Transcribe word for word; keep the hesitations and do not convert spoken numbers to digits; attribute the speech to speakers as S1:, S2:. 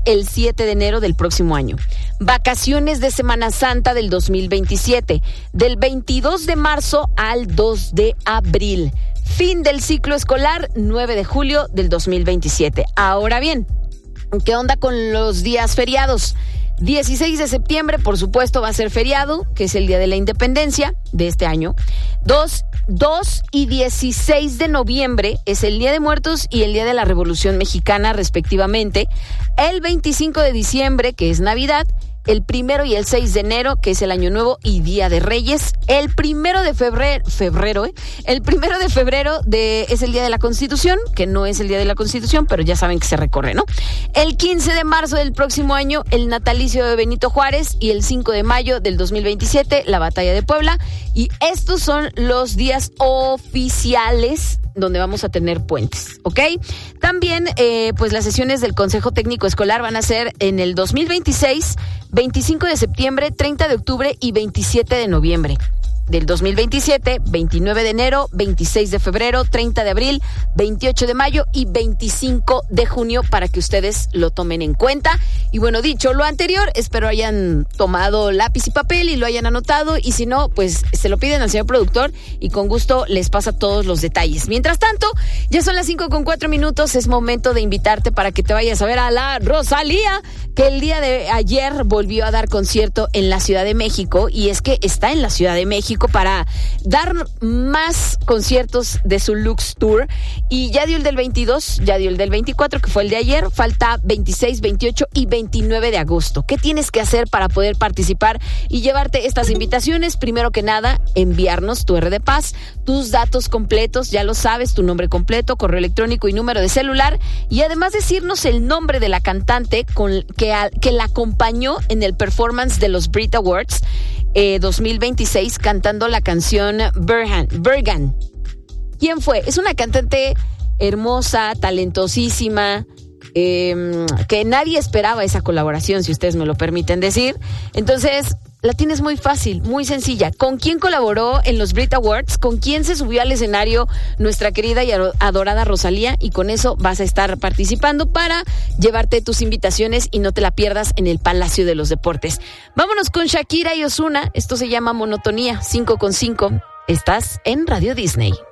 S1: el siete de enero del próximo año. Vacaciones de Semana Santa del dos mil veintisiete, del veintidós de marzo al dos de abril. Fin del ciclo escolar, nueve de julio del dos mil veintisiete. Ahora bien, ¿qué onda con los días feriados? dieciséis de septiembre, por supuesto, va a ser feriado, que es el Día de la Independencia de este año. dos, dos y dieciséis de noviembre es el Día de Muertos y el Día de la Revolución Mexicana, respectivamente. El veinticinco de diciembre, que es Navidad. El primero y el seis de enero, que es el Año Nuevo y Día de Reyes. El primero de febrero, febrero, ¿eh? El primero de febrero de, es el Día de la Constitución, que no es el Día de la Constitución, pero ya saben que se recorre, ¿no? El quince de marzo del próximo año, el natalicio de Benito Juárez, y el cinco de mayo del dos mil veintisiete, la Batalla de Puebla. Y estos son los días oficiales donde vamos a tener puentes, ¿ok? También, eh, pues las sesiones del Consejo Técnico Escolar van a ser en el dos mil veintiséis, veinticinco de septiembre, treinta de octubre y veintisiete de noviembre. Del dos mil veintisiete, veintinueve de enero, veintiséis de febrero, treinta de abril, veintiocho de mayo y veinticinco de junio, para que ustedes lo tomen en cuenta. Y bueno, dicho lo anterior, espero hayan tomado lápiz y papel y lo hayan anotado, y si no, pues se lo piden al señor productor y con gusto les pasa todos los detalles. Mientras tanto, ya son las cinco con cuatro minutos, es momento de invitarte para que te vayas a ver a la Rosalía, que el día de ayer volvió a dar concierto en la Ciudad de México, y es que está en la Ciudad de México para dar más conciertos de su Lux Tour, y ya dio el del veintidós, ya dio el del veinticuatro, que fue el de ayer. Falta veintiséis, veintiocho y veintinueve de agosto. ¿Qué tienes que hacer para poder participar y llevarte estas invitaciones? Primero que nada, enviarnos tu R de Paz, tus datos completos, ya lo sabes, tu nombre completo, correo electrónico y número de celular, y además decirnos el nombre de la cantante con que, a, que la acompañó en el performance de los Brit Awards eh, dos mil veintiséis, cantando la canción Berhan, Bergan. ¿Quién fue? Es una cantante hermosa, talentosísima, eh, que nadie esperaba esa colaboración, si ustedes me lo permiten decir. Entonces, la tienes muy fácil, muy sencilla. ¿Con quién colaboró en los Brit Awards? ¿Con quién se subió al escenario nuestra querida y adorada Rosalía? Y con eso vas a estar participando para llevarte tus invitaciones y no te la pierdas en el Palacio de los Deportes. Vámonos con Shakira y Ozuna. Esto se llama Monotonía. cinco con cinco. Estás en Radio Disney.